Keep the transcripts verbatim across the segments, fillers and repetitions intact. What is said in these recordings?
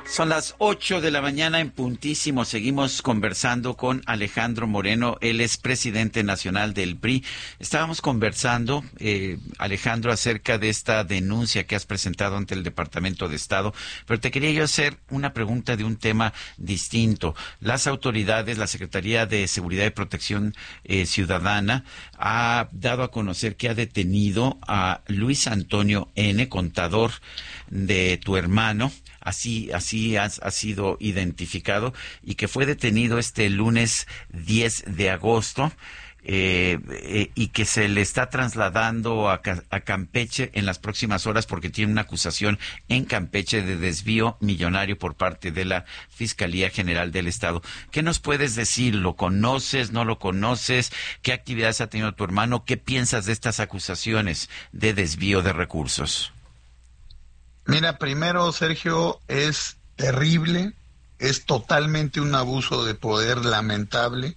Son las ocho de la mañana en puntísimo. Seguimos conversando con Alejandro Moreno. Él es presidente nacional del P R I. Estábamos conversando, eh, Alejandro, acerca de esta denuncia que has presentado ante el Departamento de Estado. Pero te quería yo hacer una pregunta de un tema distinto. Las autoridades, la Secretaría de Seguridad y Protección eh, Ciudadana, ha dado a conocer que ha detenido a Luis Antonio N., contador de tu hermano. Así, así ha, ha sido identificado, y que fue detenido este lunes diez de agosto eh, eh, y que se le está trasladando a, a Campeche en las próximas horas porque tiene una acusación en Campeche de desvío millonario por parte de la Fiscalía General del Estado. ¿Qué nos puedes decir? ¿Lo conoces? ¿No lo conoces? ¿Qué actividades ha tenido tu hermano? ¿Qué piensas de estas acusaciones de desvío de recursos? Mira, primero, Sergio, es terrible, es totalmente un abuso de poder lamentable,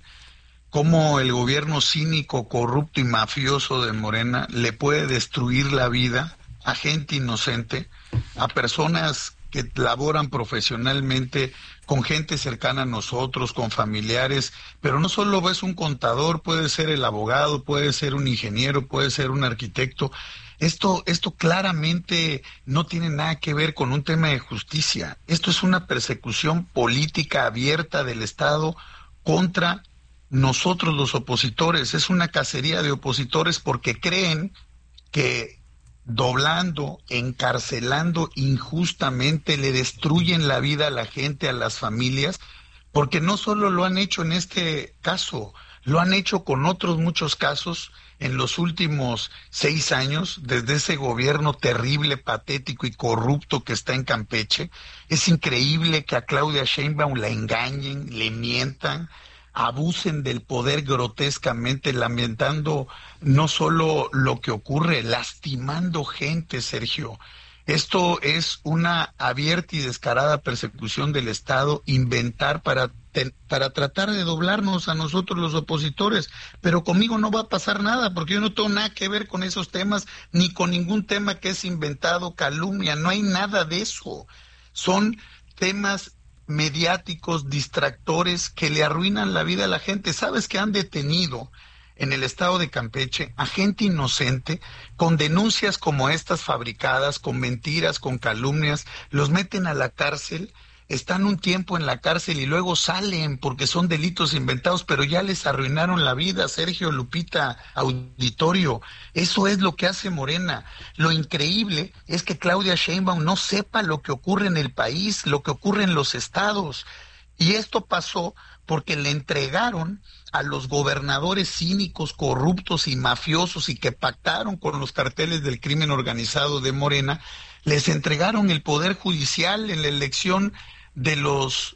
cómo el gobierno cínico, corrupto y mafioso de Morena le puede destruir la vida a gente inocente, a personas que laboran profesionalmente, con gente cercana a nosotros, con familiares, pero no solo es un contador, puede ser el abogado, puede ser un ingeniero, puede ser un arquitecto. Esto, esto claramente no tiene nada que ver con un tema de justicia. Esto es una persecución política abierta del Estado contra nosotros los opositores. Es una cacería de opositores porque creen que doblando, encarcelando injustamente, le destruyen la vida a la gente, a las familias, porque no solo lo han hecho en este caso, lo han hecho con otros muchos casos en los últimos seis años, desde ese gobierno terrible, patético y corrupto que está en Campeche. Es increíble que a Claudia Sheinbaum la engañen, le mientan, abusen del poder grotescamente, lamentando no solo lo que ocurre, lastimando gente, Sergio. Esto es una abierta y descarada persecución del Estado, inventar para, te, para tratar de doblarnos a nosotros los opositores. Pero conmigo no va a pasar nada, porque yo no tengo nada que ver con esos temas, ni con ningún tema que es inventado, calumnia, no hay nada de eso. Son temas mediáticos, distractores, que le arruinan la vida a la gente. ¿Sabes que han detenido en el estado de Campeche a gente inocente con denuncias como estas fabricadas, con mentiras, con calumnias? Los meten a la cárcel, están un tiempo en la cárcel y luego salen porque son delitos inventados, pero ya les arruinaron la vida, Sergio, Lupita, auditorio. Eso es lo que hace Morena. Lo increíble es que Claudia Sheinbaum no sepa lo que ocurre en el país, lo que ocurre en los estados. Y esto pasó porque le entregaron a los gobernadores cínicos, corruptos y mafiosos, y que pactaron con los carteles del crimen organizado de Morena, les entregaron el poder judicial en la elección de los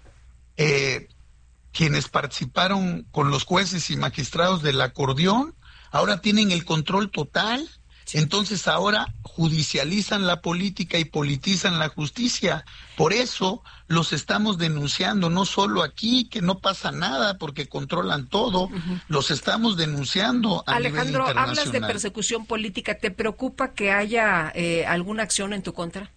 eh, quienes participaron con los jueces y magistrados del acordeón. Ahora tienen el control total. Entonces ahora judicializan la política y politizan la justicia. Por eso los estamos denunciando, no solo aquí, que no pasa nada porque controlan todo, uh-huh. Los estamos denunciando a Alejandro, nivel internacional. hablas de persecución política. ¿Te preocupa que haya eh, alguna acción en tu contra?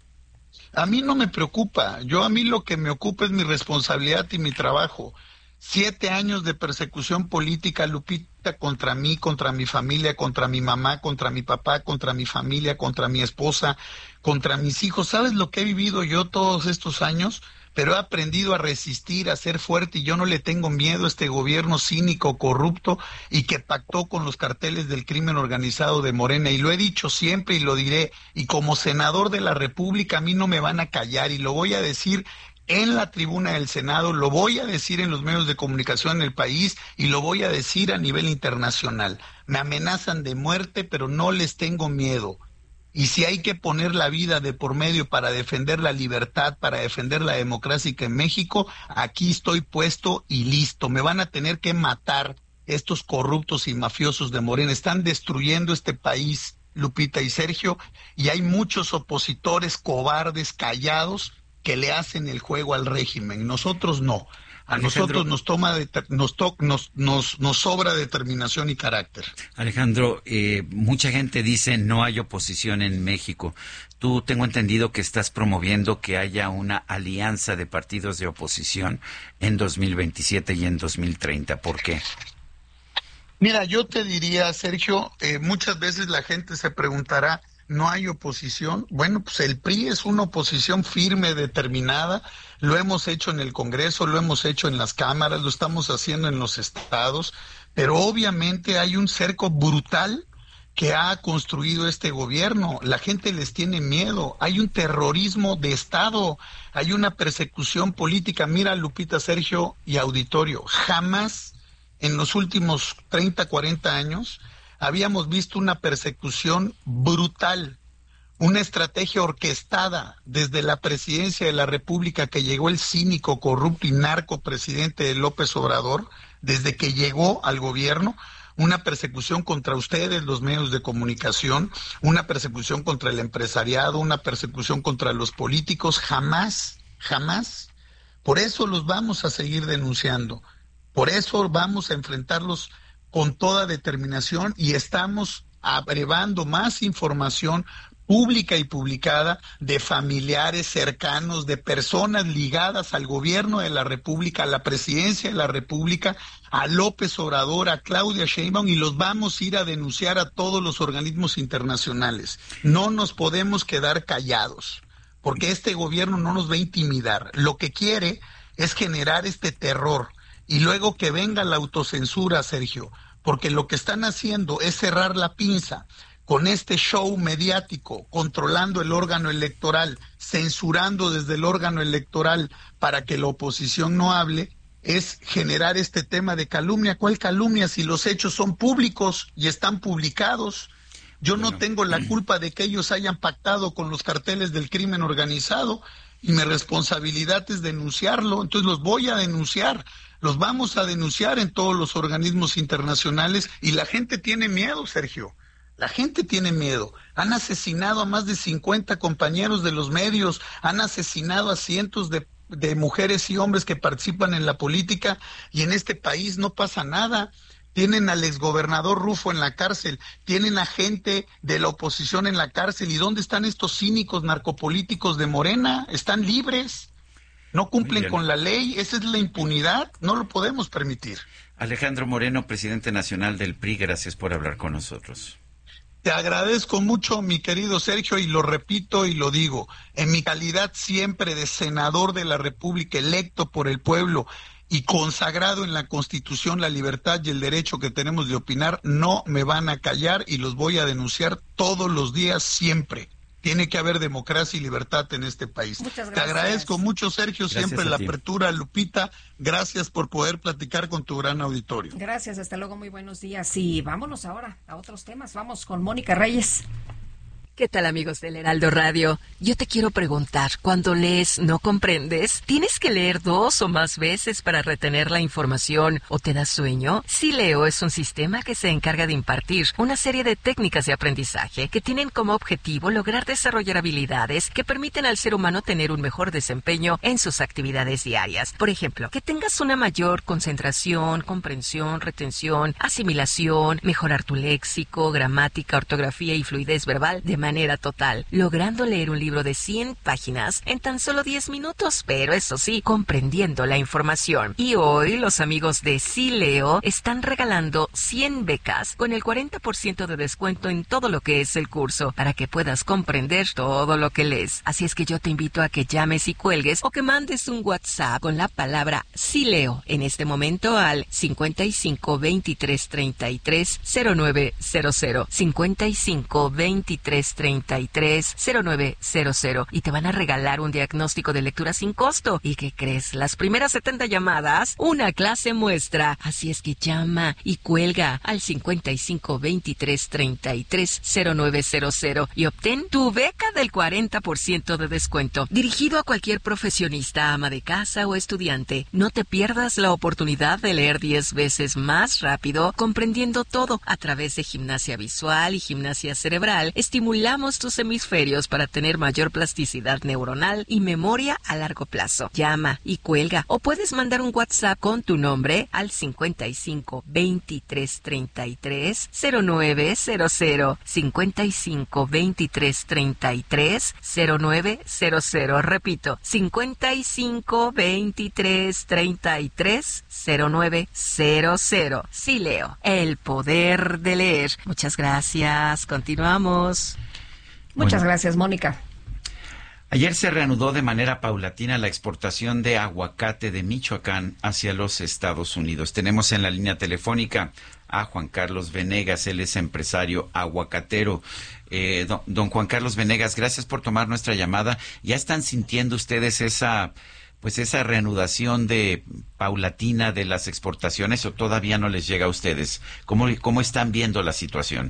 A mí no me preocupa. Yo a mí lo que me ocupa es mi responsabilidad y mi trabajo. Siete años de persecución política, Lupita, contra mí, contra mi familia, contra mi mamá, contra mi papá, contra mi familia, contra mi esposa, contra mis hijos. ¿Sabes lo que he vivido yo todos estos años? Pero he aprendido a resistir, a ser fuerte, y yo no le tengo miedo a este gobierno cínico, corrupto, y que pactó con los carteles del crimen organizado de Morena. Y lo he dicho siempre y lo diré, y como senador de la República a mí no me van a callar, y lo voy a decir en la tribuna del Senado, lo voy a decir en los medios de comunicación en el país y lo voy a decir a nivel internacional. Me amenazan de muerte, pero no les tengo miedo. Y si hay que poner la vida de por medio para defender la libertad, para defender la democracia en México, aquí estoy puesto y listo. Me van a tener que matar estos corruptos y mafiosos de Morena. Están destruyendo este país, Lupita y Sergio, y hay muchos opositores cobardes, callados, que le hacen el juego al régimen. Nosotros no. A Alejandro, nosotros nos toma de, nos, to, nos, nos, nos sobra determinación y carácter. Alejandro, eh, mucha gente dice no hay oposición en México. Tú tengo entendido que estás promoviendo que haya una alianza de partidos de oposición en dos mil veintisiete y en dos mil treinta. ¿Por qué? Mira, yo te diría, Sergio, eh, muchas veces la gente se preguntará, ¿no hay oposición? Bueno, pues el P R I es una oposición firme, determinada. Lo hemos hecho en el Congreso, lo hemos hecho en las cámaras, lo estamos haciendo en los estados, pero obviamente hay un cerco brutal que ha construido este gobierno. La gente les tiene miedo, hay un terrorismo de Estado, hay una persecución política. Mira, Lupita, Sergio y auditorio, jamás en los últimos treinta, cuarenta años habíamos visto una persecución brutal, una estrategia orquestada desde la presidencia de la República que llegó el cínico, corrupto y narco presidente López Obrador, desde que llegó al gobierno, una persecución contra ustedes, los medios de comunicación, una persecución contra el empresariado, una persecución contra los políticos, jamás, jamás. Por eso los vamos a seguir denunciando, por eso vamos a enfrentarlos con toda determinación y estamos abrevando más información pública y publicada de familiares cercanos, de personas ligadas al gobierno de la República, a la presidencia de la República, a López Obrador, a Claudia Sheinbaum, y los vamos a ir a denunciar a todos los organismos internacionales. No nos podemos quedar callados, porque este gobierno no nos va a intimidar. Lo que quiere es generar este terror y luego que venga la autocensura, Sergio, porque lo que están haciendo es cerrar la pinza con este show mediático, controlando el órgano electoral, censurando desde el órgano electoral para que la oposición no hable, es generar este tema de calumnia. ¿Cuál calumnia si los hechos son públicos y están publicados? Yo bueno. no tengo la culpa de que ellos hayan pactado con los carteles del crimen organizado y mi responsabilidad es denunciarlo, entonces los voy a denunciar. Los vamos a denunciar en todos los organismos internacionales y la gente tiene miedo, Sergio. La gente tiene miedo. Han asesinado a más de cincuenta compañeros de los medios, han asesinado a cientos de, de mujeres y hombres que participan en la política y en este país no pasa nada. Tienen al exgobernador Rufo en la cárcel, tienen a gente de la oposición en la cárcel. ¿Y dónde están estos cínicos narcopolíticos de Morena? ¿Están libres? No cumplen con la ley, esa es la impunidad, no lo podemos permitir. Alejandro Moreno, presidente nacional del P R I, gracias por hablar con nosotros. Te agradezco mucho, mi querido Sergio, y lo repito y lo digo, en mi calidad siempre de senador de la República, electo por el pueblo y consagrado en la Constitución la libertad y el derecho que tenemos de opinar, no me van a callar y los voy a denunciar todos los días, siempre. Tiene que haber democracia y libertad en este país. Muchas gracias. Te agradezco mucho, Sergio, gracias siempre la apertura, Lupita. Gracias por poder platicar con tu gran auditorio. Gracias, hasta luego, muy buenos días. Y vámonos ahora a otros temas. Vamos con Mónica Reyes. ¿Qué tal, amigos del Heraldo Radio? Yo te quiero preguntar, cuando lees ¿no comprendes? ¿Tienes que leer dos o más veces para retener la información o te da sueño? Sileo es un sistema que se encarga de impartir una serie de técnicas de aprendizaje que tienen como objetivo lograr desarrollar habilidades que permiten al ser humano tener un mejor desempeño en sus actividades diarias. Por ejemplo, que tengas una mayor concentración, comprensión, retención, asimilación, mejorar tu léxico, gramática, ortografía y fluidez verbal de manera total, logrando leer un libro de cien páginas en tan solo diez minutos, pero eso sí, comprendiendo la información. Y hoy los amigos de Sileo están regalando cien becas con el cuarenta por ciento de descuento en todo lo que es el curso, para que puedas comprender todo lo que lees. Así es que yo te invito a que llames y cuelgues o que mandes un WhatsApp con la palabra Sileo en este momento al cincuenta y cinco, veintitrés, treinta y tres, cero nueve cero cero, cincuenta y cinco, veintitrés, treinta y tres, cero nueve cero cero, y te van a regalar un diagnóstico de lectura sin costo. ¿Y qué crees? Las primeras setenta llamadas, una clase muestra. Así es que llama y cuelga al cincuenta y cinco, veintitrés, treinta y tres, cero nueve cero cero y obtén tu beca del cuarenta por ciento de descuento. Dirigido a cualquier profesionista, ama de casa o estudiante. No te pierdas la oportunidad de leer diez veces más rápido, comprendiendo todo a través de gimnasia visual y gimnasia cerebral, estimulando Estimulamos tus hemisferios para tener mayor plasticidad neuronal y memoria a largo plazo. Llama y cuelga o puedes mandar un WhatsApp con tu nombre al cincuenta y cinco, veintitrés, treinta y tres, cero nueve cero cero, cincuenta y cinco, veintitrés, treinta y tres, cero nueve cero cero. Repito, cincuenta y cinco, veintitrés, treinta y tres, cero nueve cero cero. Sí, Leo, el poder de leer. Muchas gracias. Continuamos. Muchas Bueno. gracias, Mónica. Ayer se reanudó de manera paulatina la exportación de aguacate de Michoacán hacia los Estados Unidos. Tenemos en la línea telefónica a Juan Carlos Venegas, él es empresario aguacatero. Eh, don, don Juan Carlos Venegas, gracias por tomar nuestra llamada. ¿Ya están sintiendo ustedes esa, pues esa reanudación de paulatina de las exportaciones o todavía no les llega a ustedes? ¿Cómo, cómo están viendo la situación?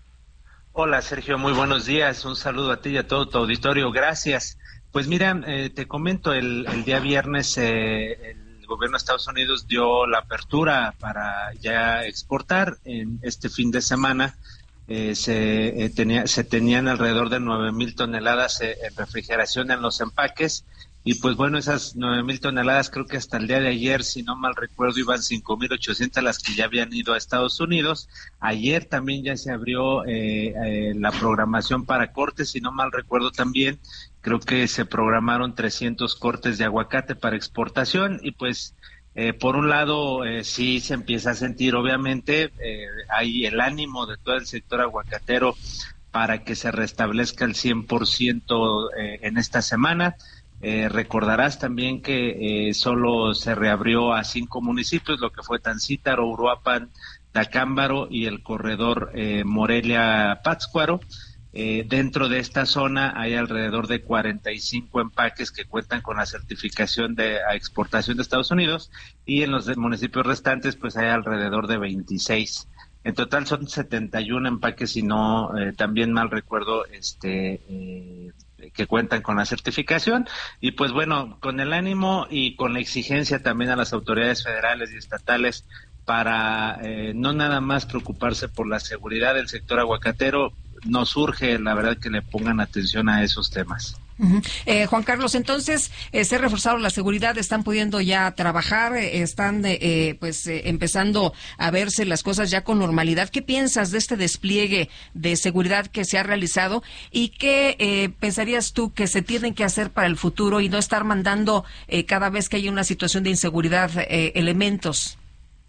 Hola Sergio, muy buenos días, un saludo a ti y a todo tu auditorio, gracias. Pues mira, eh, te comento, el, el día viernes eh, el gobierno de Estados Unidos dio la apertura para ya exportar. En este fin de semana eh, se, eh, tenía, se tenían alrededor de nueve mil toneladas eh, en refrigeración en los empaques. Y pues bueno, esas nueve mil toneladas, creo que hasta el día de ayer, si no mal recuerdo, iban cinco mil ochocientas las que ya habían ido a Estados Unidos. Ayer también ya se abrió eh, eh, la programación para cortes, si no mal recuerdo también, creo que se programaron trescientos cortes de aguacate para exportación. Y pues eh, por un lado eh, sí se empieza a sentir, obviamente, eh, hay el ánimo de todo el sector aguacatero para que se restablezca el cien por ciento eh, en esta semana. Eh, recordarás también que eh, solo se reabrió a cinco municipios, lo que fue Tancítaro, Uruapan, Tacámbaro y el corredor eh, Morelia-Pátzcuaro. Eh, dentro de esta zona hay alrededor de cuarenta y cinco empaques que cuentan con la certificación de a exportación de Estados Unidos, y en los municipios restantes pues hay alrededor de veintiséis. En total son setenta y uno empaques, si no eh, también mal recuerdo, este eh, que cuentan con la certificación. Y pues bueno, con el ánimo y con la exigencia también a las autoridades federales y estatales para eh, no nada más preocuparse por la seguridad del sector aguacatero, nos urge, la verdad, que le pongan atención a esos temas. Uh-huh. Eh, Juan Carlos, entonces eh, se ha reforzado la seguridad, están pudiendo ya trabajar, eh, están eh, pues eh, empezando a verse las cosas ya con normalidad. ¿Qué piensas de este despliegue de seguridad que se ha realizado y qué eh, pensarías tú que se tienen que hacer para el futuro y no estar mandando eh, cada vez que hay una situación de inseguridad eh, elementos?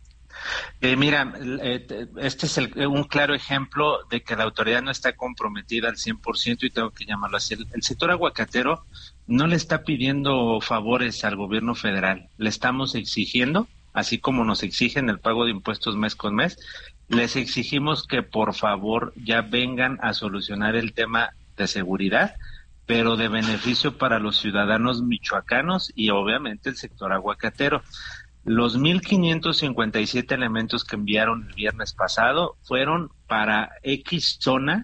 Eh, mira, eh, este es el, un claro ejemplo de que la autoridad no está comprometida al cien por ciento, y tengo que llamarlo así. El, el sector aguacatero no le está pidiendo favores al gobierno federal, le estamos exigiendo, así como nos exigen el pago de impuestos mes con mes, les exigimos que por favor ya vengan a solucionar el tema de seguridad, pero de beneficio para los ciudadanos michoacanos y obviamente el sector aguacatero. Los mil quinientos cincuenta y siete elementos que enviaron el viernes pasado fueron para X zona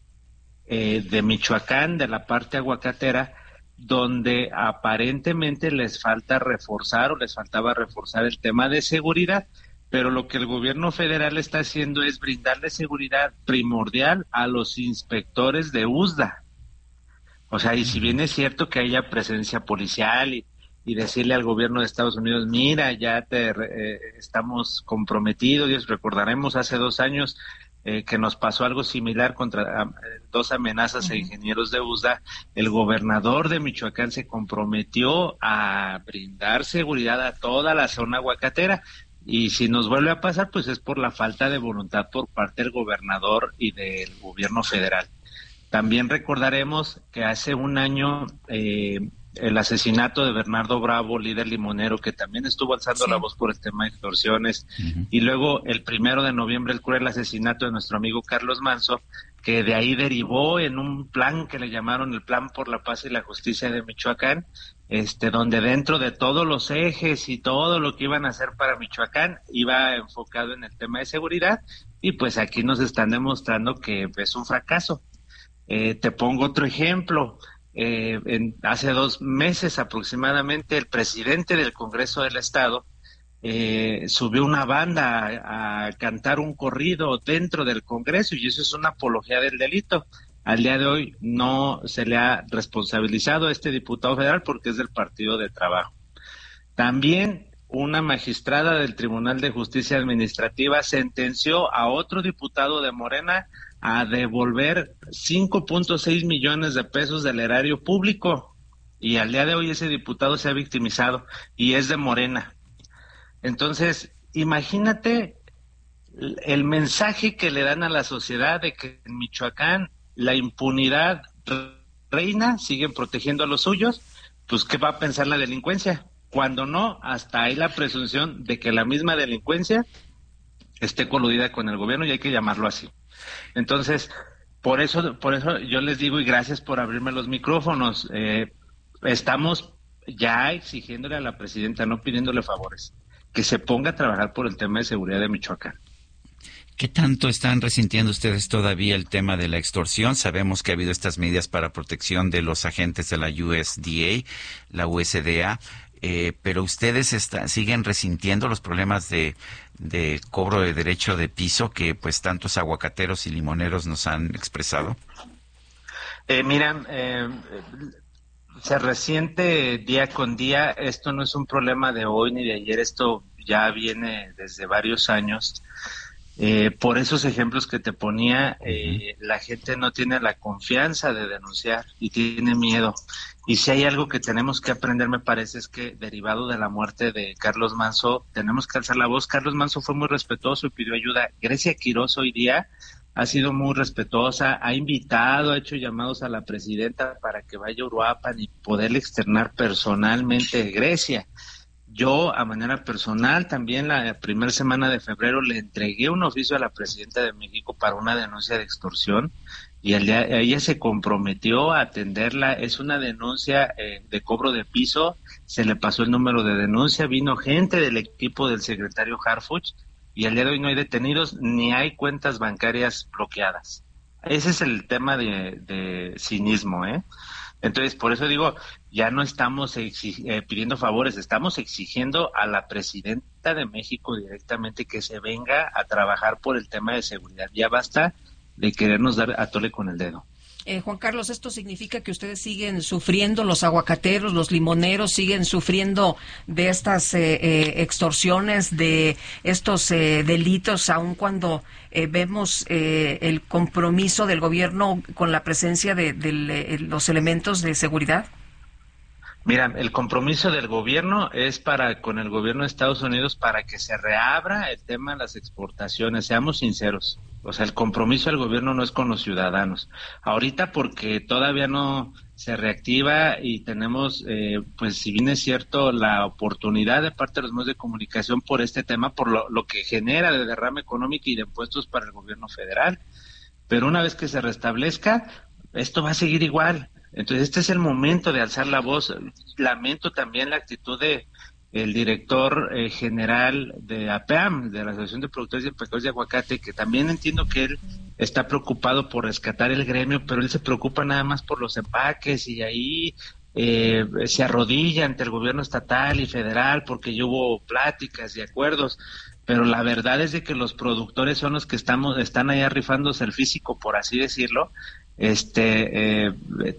eh, de Michoacán, de la parte aguacatera, donde aparentemente les falta reforzar o les faltaba reforzar el tema de seguridad, pero lo que el gobierno federal está haciendo es brindarle seguridad primordial a los inspectores de U S D A. O sea, y si bien es cierto que haya presencia policial y y decirle al gobierno de Estados Unidos, mira, ya te eh, estamos comprometidos, y recordaremos hace dos años eh, que nos pasó algo similar contra eh, dos amenazas uh-huh. a ingenieros de U S D A. El gobernador de Michoacán se comprometió a brindar seguridad a toda la zona aguacatera, y si nos vuelve a pasar, pues es por la falta de voluntad por parte del gobernador y del gobierno federal. También recordaremos que hace un año eh, el asesinato de Bernardo Bravo, líder limonero, que también estuvo alzando sí. la voz por el tema de extorsiones, uh-huh. y luego el primero de noviembre el cruel asesinato de nuestro amigo Carlos Manso, que de ahí derivó en un plan que le llamaron el Plan por la Paz y la Justicia de Michoacán, este, donde dentro de todos los ejes y todo lo que iban a hacer para Michoacán iba enfocado en el tema de seguridad, y pues aquí nos están demostrando que es un fracaso. Eh, te pongo otro ejemplo. Eh, en, hace dos meses aproximadamente el presidente del Congreso del Estado eh, subió una banda a, a cantar un corrido dentro del Congreso, y eso es una apología del delito. Al día de hoy no se le ha responsabilizado a este diputado federal porque es del Partido de Trabajo. También una magistrada del Tribunal de Justicia Administrativa sentenció a otro diputado de Morena a devolver cinco punto seis millones de pesos del erario público, y al día de hoy ese diputado se ha victimizado y es de Morena. Entonces, imagínate el mensaje que le dan a la sociedad de que en Michoacán la impunidad reina, siguen protegiendo a los suyos. Pues ¿qué va a pensar la delincuencia? Cuando no, hasta hay la presunción de que la misma delincuencia esté coludida con el gobierno, y hay que llamarlo así. Entonces, por eso, por eso yo les digo, y gracias por abrirme los micrófonos, eh, estamos ya exigiéndole a la presidenta, no pidiéndole favores, que se ponga a trabajar por el tema de seguridad de Michoacán. ¿Qué tanto están resintiendo ustedes todavía el tema de la extorsión? Sabemos que ha habido estas medidas para protección de los agentes de la U S D A, la U S D A, eh, pero ustedes está, siguen resintiendo los problemas de, de cobro de derecho de piso que pues tantos aguacateros y limoneros nos han expresado. Eh, miran, eh, se resiente día con día. Esto no es un problema de hoy ni de ayer, esto ya viene desde varios años. Eh, por esos ejemplos que te ponía, eh, la gente no tiene la confianza de denunciar y tiene miedo. Y si hay algo que tenemos que aprender, me parece, es que derivado de la muerte de Carlos Manso, tenemos que alzar la voz. Carlos Manso fue muy respetuoso y pidió ayuda. Grecia Quirós hoy día ha sido muy respetuosa, ha invitado, ha hecho llamados a la presidenta para que vaya a Uruapan y poderle externar personalmente Grecia. Yo, a manera personal, también la primera semana de febrero le entregué un oficio a la presidenta de México para una denuncia de extorsión, y el día, ella se comprometió a atenderla. Es una denuncia eh, de cobro de piso, se le pasó el número de denuncia, vino gente del equipo del secretario Harfuch, y al día de hoy no hay detenidos ni hay cuentas bancarias bloqueadas. Ese es el tema de, de cinismo, ¿eh? Entonces, por eso digo, ya no estamos exig- eh, pidiendo favores, estamos exigiendo a la presidenta de México directamente que se venga a trabajar por el tema de seguridad. Ya basta de querernos dar a tole con el dedo. Eh, Juan Carlos, ¿esto significa que ustedes siguen sufriendo, los aguacateros, los limoneros, siguen sufriendo de estas eh, eh, extorsiones, de estos eh, delitos, aun cuando eh, vemos eh, el compromiso del gobierno con la presencia de, de, de los elementos de seguridad? Mira, el compromiso del gobierno es para con el gobierno de Estados Unidos para que se reabra el tema de las exportaciones, seamos sinceros. O sea, el compromiso del gobierno no es con los ciudadanos. Ahorita porque todavía no se reactiva y tenemos, eh, pues si bien es cierto, la oportunidad de parte de los medios de comunicación por este tema, por lo, lo que genera de derrama económica y de impuestos para el gobierno federal. Pero una vez que se restablezca, esto va a seguir igual. Entonces este es el momento de alzar la voz. Lamento también la actitud de el director eh, general de A P A M, de la Asociación de Productores y Empacadores de Aguacate, que también entiendo que él está preocupado por rescatar el gremio, pero él se preocupa nada más por los empaques y ahí eh, se arrodilla ante el gobierno estatal y federal porque ya hubo pláticas y acuerdos. Pero la verdad es de que los productores son los que estamos están allá rifándose el físico, por así decirlo, este eh,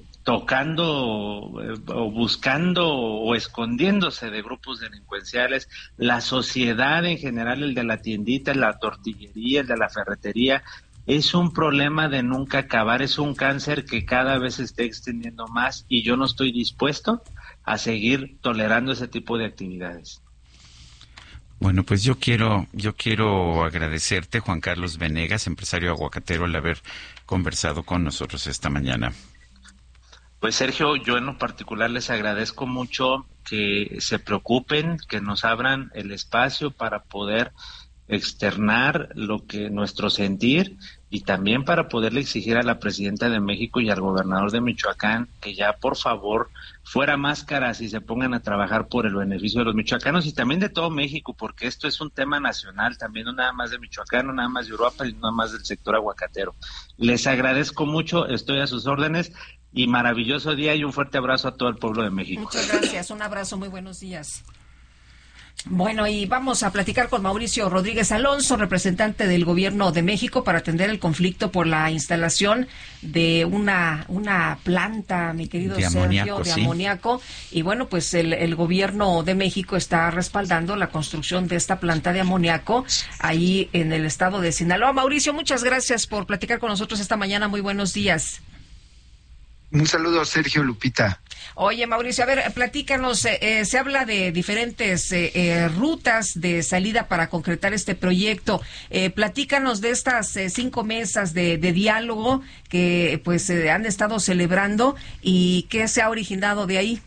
tocando eh, o buscando o escondiéndose de grupos delincuenciales. La sociedad en general, el de la tiendita, la tortillería, el de la ferretería, es un problema de nunca acabar, es un cáncer que cada vez se está extendiendo más y yo no estoy dispuesto a seguir tolerando ese tipo de actividades. Bueno, pues yo quiero, yo quiero agradecerte, Juan Carlos Venegas, empresario aguacatero, el haber conversado con nosotros esta mañana. Pues Sergio, yo en lo particular les agradezco mucho que se preocupen, que nos abran el espacio para poder externar lo que nuestro sentir y también para poderle exigir a la presidenta de México y al gobernador de Michoacán que ya por favor fuera máscaras y se pongan a trabajar por el beneficio de los michoacanos y también de todo México, porque esto es un tema nacional, también no nada más de Michoacán, no nada más de Europa y no nada más del sector aguacatero. Les agradezco mucho, estoy a sus órdenes y maravilloso día y un fuerte abrazo a todo el pueblo de México. Muchas gracias, un abrazo, muy buenos días. Bueno, y vamos a platicar con Mauricio Rodríguez Alonso, representante del Gobierno de México, para atender el conflicto por la instalación de una una planta, mi querido de Sergio, amoníaco, de sí. amoníaco. Y bueno, pues el, el Gobierno de México está respaldando la construcción de esta planta de amoníaco ahí en el estado de Sinaloa. Mauricio, muchas gracias por platicar con nosotros esta mañana. Muy buenos días. Un saludo a Sergio, Lupita. Oye, Mauricio, a ver, platícanos, eh, eh, se habla de diferentes eh, eh, rutas de salida para concretar este proyecto. Eh, platícanos de estas eh, cinco mesas de, de diálogo que pues eh, han estado celebrando y qué se ha originado de ahí.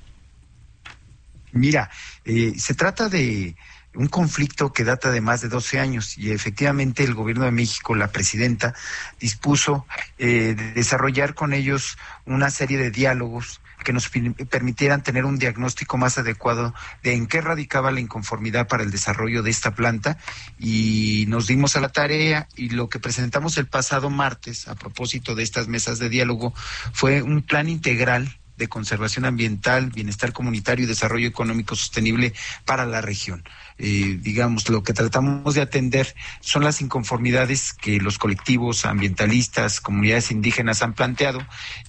Mira, eh, se trata de un conflicto que data de más de doce años y efectivamente el Gobierno de México, la presidenta, dispuso eh, de desarrollar con ellos una serie de diálogos que nos permitieran tener un diagnóstico más adecuado de en qué radicaba la inconformidad para el desarrollo de esta planta, y nos dimos a la tarea, y lo que presentamos el pasado martes a propósito de estas mesas de diálogo fue un plan integral de conservación ambiental, bienestar comunitario y desarrollo económico sostenible para la región. Eh, digamos, lo que tratamos de atender son las inconformidades que los colectivos ambientalistas, comunidades indígenas han planteado,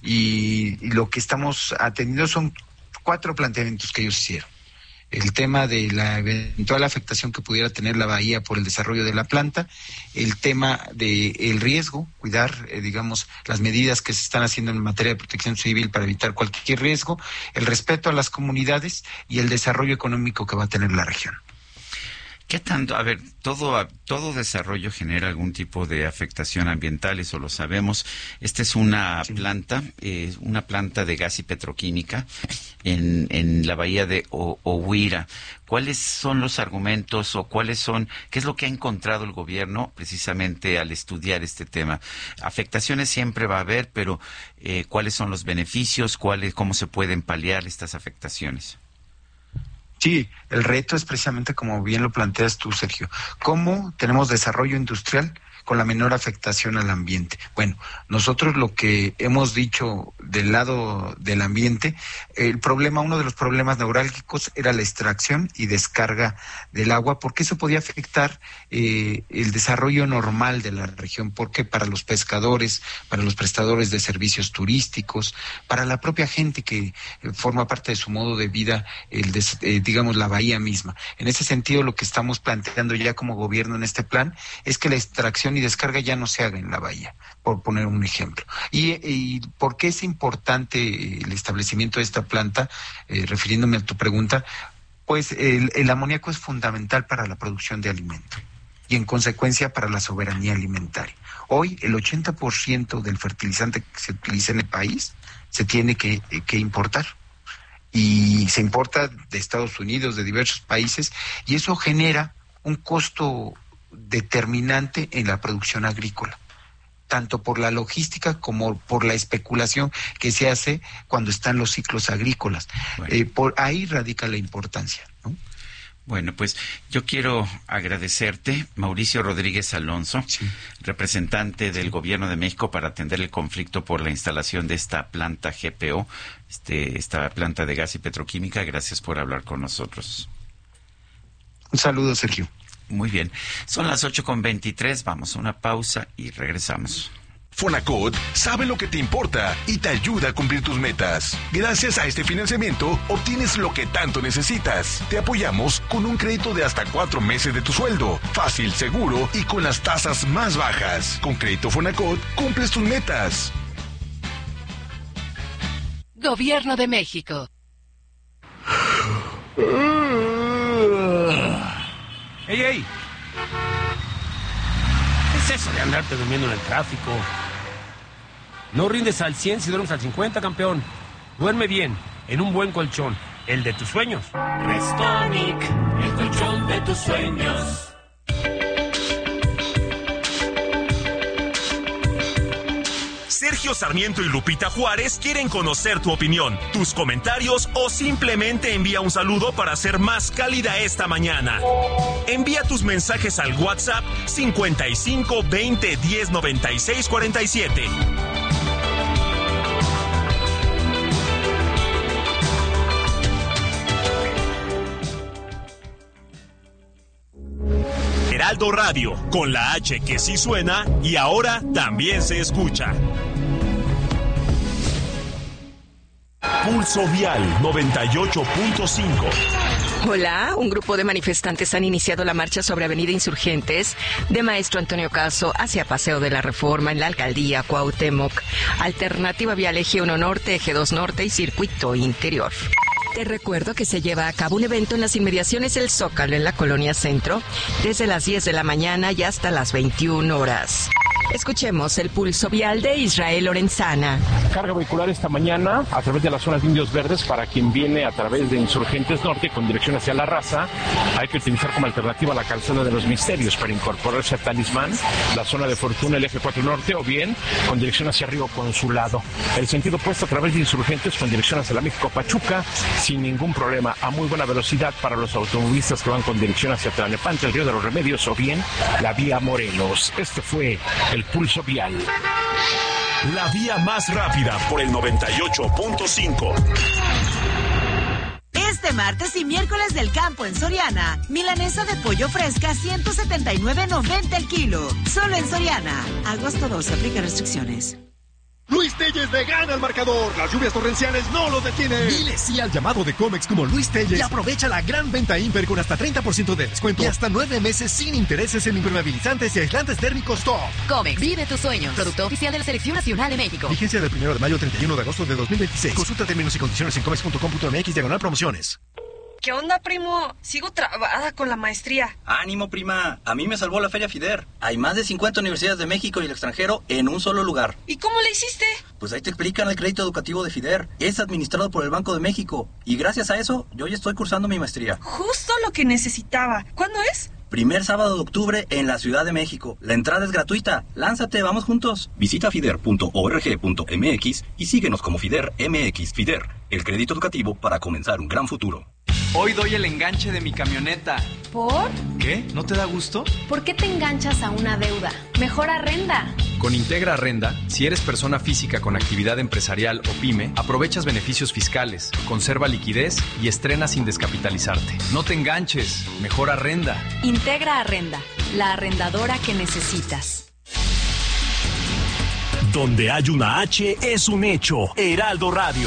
y, y lo que estamos atendiendo son cuatro planteamientos que ellos hicieron. El tema de la eventual afectación que pudiera tener la bahía por el desarrollo de la planta, el tema del riesgo, cuidar, eh, digamos, las medidas que se están haciendo en materia de protección civil para evitar cualquier riesgo, el respeto a las comunidades y el desarrollo económico que va a tener la región. ¿Qué tanto? A ver, todo, todo desarrollo genera algún tipo de afectación ambiental, eso lo sabemos. Esta es una sí. planta, eh, una planta de gas y petroquímica en, en la bahía de o, Ohuira. ¿Cuáles son los argumentos o cuáles son, qué es lo que ha encontrado el gobierno precisamente al estudiar este tema? Afectaciones siempre va a haber, pero eh, ¿cuáles son los beneficios? ¿Cuáles, cómo se pueden paliar estas afectaciones? Sí, el reto es precisamente como bien lo planteas tú, Sergio. ¿Cómo tenemos desarrollo industrial con la menor afectación al ambiente? Bueno, nosotros lo que hemos dicho del lado del ambiente, el problema, uno de los problemas neurálgicos era la extracción y descarga del agua, porque eso podía afectar eh, el desarrollo normal de la región, porque para los pescadores, para los prestadores de servicios turísticos, para la propia gente que eh, forma parte de su modo de vida, el des, eh, digamos la bahía misma. En ese sentido, lo que estamos planteando ya como gobierno en este plan es que la extracción y descarga ya no se haga en la bahía, por poner un ejemplo. ¿Y, y por qué es importante el establecimiento de esta planta? Eh, refiriéndome a tu pregunta, pues el, el amoníaco es fundamental para la producción de alimento y en consecuencia para la soberanía alimentaria. Hoy el ochenta por ciento del fertilizante que se utiliza en el país se tiene que, que importar. Y se importa de Estados Unidos, de diversos países, y eso genera un costo determinante en la producción agrícola, tanto por la logística como por la especulación que se hace cuando están los ciclos agrícolas. Bueno. Eh, por ahí radica la importancia, ¿no? Bueno, pues yo quiero agradecerte, Mauricio Rodríguez Alonso, sí. representante del sí. Gobierno de México para atender el conflicto por la instalación de esta planta G P O, este, esta planta de gas y petroquímica. Gracias por hablar con nosotros. Un saludo, Sergio. Muy bien. Son las ocho con veintitrés. Vamos a una pausa y regresamos. Fonacot sabe lo que te importa y te ayuda a cumplir tus metas. Gracias a este financiamiento, obtienes lo que tanto necesitas. Te apoyamos con un crédito de hasta cuatro meses de tu sueldo. Fácil, seguro y con las tasas más bajas. Con Crédito Fonacot, cumples tus metas. Gobierno de México. ¡Ey, ey! ¿Qué es eso de andarte durmiendo en el tráfico? No rindes al cien si duermes al cincuenta, campeón. Duerme bien, en un buen colchón, el de tus sueños. Restonic, el colchón de tus sueños. Sergio Sarmiento y Lupita Juárez quieren conocer tu opinión, tus comentarios o simplemente envía un saludo para hacer más cálida esta mañana. Envía tus mensajes al WhatsApp cincuenta y cinco veinte diez noventa y seis cuarenta y siete. Heraldo Radio, con la H que sí suena y ahora también se escucha. Pulso Vial noventa y ocho punto cinco. Hola, un grupo de manifestantes han iniciado la marcha sobre Avenida Insurgentes de Maestro Antonio Caso hacia Paseo de la Reforma en la Alcaldía Cuauhtémoc. Alternativa Vial Eje uno Norte, Eje dos Norte y Circuito Interior. Te recuerdo que se lleva a cabo un evento en las inmediaciones del Zócalo en la Colonia Centro desde las diez de la mañana y hasta las veintiuna horas. Escuchemos el pulso vial de Israel Lorenzana. Carga vehicular esta mañana a través de las zonas de Indios Verdes para quien viene a través de Insurgentes Norte con dirección hacia La Raza. Hay que utilizar como alternativa la calzada de los Misterios para incorporarse a Talismán, la zona de Fortuna, el eje cuatro Norte, o bien con dirección hacia Río Consulado. El sentido opuesto a través de Insurgentes con dirección hacia la México Pachuca sin ningún problema, a muy buena velocidad para los automovilistas que van con dirección hacia Tlalnepantla, el Río de los Remedios o bien la vía Morelos. Este fue el pulso vial. La vía más rápida por el noventa y ocho punto cinco. Este martes y miércoles del campo en Soriana, milanesa de pollo fresca ciento setenta y nueve noventa el kilo. Solo en Soriana. Agosto doce, aplica restricciones. Luis Telles le gana al marcador. Las lluvias torrenciales no lo detienen. Dile sí al llamado de Comex como Luis Telles y aprovecha la gran venta Imper con hasta treinta por ciento de descuento y hasta nueve meses sin intereses en impermeabilizantes y aislantes térmicos top. Comex, vive tus sueños. Producto oficial de la Selección Nacional de México. Vigencia del primero de mayo al treinta y uno de agosto de dos mil veintiséis. Consulta términos y condiciones en comex punto com punto m x diagonal promociones. ¿Qué onda, primo? Sigo trabada con la maestría. Ánimo, prima. A mí me salvó la Feria FIDER. Hay más de cincuenta universidades de México y el extranjero en un solo lugar. ¿Y cómo le hiciste? Pues ahí te explican el crédito educativo de FIDER. Es administrado por el Banco de México. Y gracias a eso, yo ya estoy cursando mi maestría. Justo lo que necesitaba. ¿Cuándo es? Primer sábado de octubre en la Ciudad de México. La entrada es gratuita. Lánzate, vamos juntos. Visita fider punto org punto m x y síguenos como FIDER M X. FIDER, el crédito educativo para comenzar un gran futuro. Hoy doy el enganche de mi camioneta. ¿Por? ¿Qué? ¿No te da gusto? ¿Por qué te enganchas a una deuda? Mejor arrenda. Con Integra Arrenda, si eres persona física con actividad empresarial o pyme, aprovechas beneficios fiscales, conserva liquidez y estrena sin descapitalizarte. No te enganches, mejor arrenda. Integra Arrenda, la arrendadora que necesitas. Donde hay una H es un hecho. Heraldo Radio.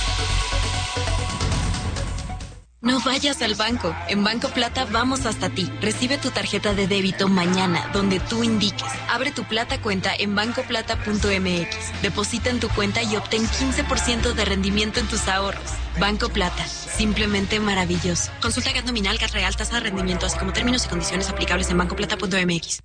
No vayas al banco. En Banco Plata vamos hasta ti. Recibe tu tarjeta de débito mañana, donde tú indiques. Abre tu Plata cuenta en banco plata punto m x. Deposita en tu cuenta y obtén quince por ciento de rendimiento en tus ahorros. Banco Plata. Simplemente maravilloso. Consulta G A T nominal, G A T real, tasa de rendimiento, así como términos y condiciones aplicables en banco plata punto m x.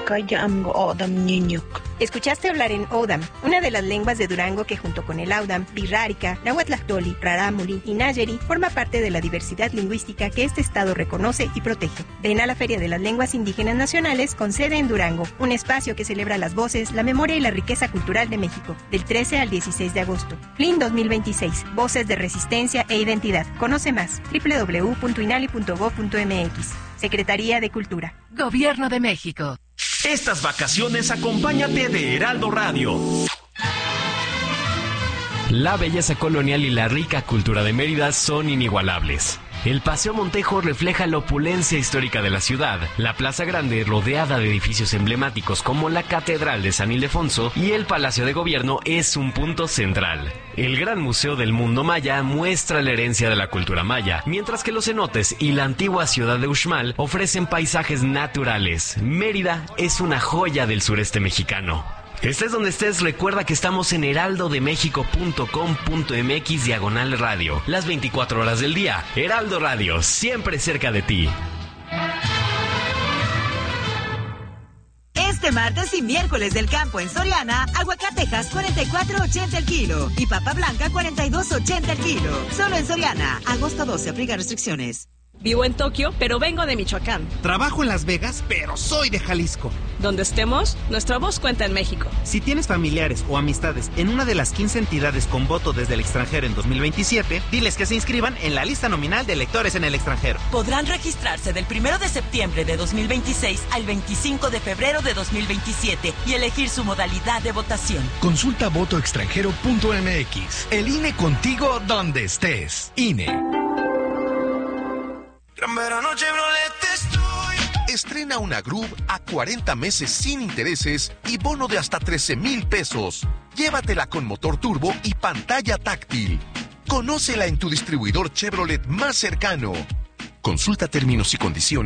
Escuchaste hablar en Odam, una de las lenguas de Durango que junto con el Audam, Birrárica, Nahuatlactoli, Rarámuri y Nayeri forma parte de la diversidad lingüística que este estado reconoce y protege. Ven a la Feria de las Lenguas Indígenas Nacionales con sede en Durango, un espacio que celebra las voces, la memoria y la riqueza cultural de México, del trece al dieciséis de agosto. F L I N dos mil veintiséis, Voces de Resistencia e Identidad. Conoce más, doble u doble u doble u punto inali punto gob punto m x. Secretaría de Cultura. Gobierno de México. Estas vacaciones acompáñate de Heraldo Radio. La belleza colonial y la rica cultura de Mérida son inigualables. El Paseo Montejo refleja la opulencia histórica de la ciudad, la Plaza Grande rodeada de edificios emblemáticos como la Catedral de San Ildefonso y el Palacio de Gobierno es un punto central. El Gran Museo del Mundo Maya muestra la herencia de la cultura maya, mientras que los cenotes y la antigua ciudad de Uxmal ofrecen paisajes naturales. Mérida es una joya del sureste mexicano. Estés donde estés, recuerda que estamos en heraldo de méxico punto com punto m x diagonal radio. Las veinticuatro horas del día. Heraldo Radio, siempre cerca de ti. Este martes y miércoles del campo en Soriana, aguacatejas cuarenta y cuatro ochenta el kilo y papa blanca cuarenta y dos ochenta el kilo. Solo en Soriana, agosto doce, aplica restricciones. Vivo en Tokio, pero vengo de Michoacán. Trabajo en Las Vegas, pero soy de Jalisco. Donde estemos, nuestra voz cuenta en México. Si tienes familiares o amistades en una de las quince entidades con voto desde el extranjero en dos mil veintisiete, diles que se inscriban en la lista nominal de electores en el extranjero. Podrán registrarse del primero de septiembre de dos mil veintiséis al veinticinco de febrero de dos mil veintisiete y elegir su modalidad de votación. Consulta voto extranjero punto m x. El I N E contigo donde estés. I N E. Gran verano Chevrolet estoy. Estrena Estrena una Groove a cuarenta meses sin intereses y bono de hasta trece mil pesos. Llévatela con motor turbo y pantalla táctil. Conócela en tu distribuidor Chevrolet más cercano. Consulta términos y condiciones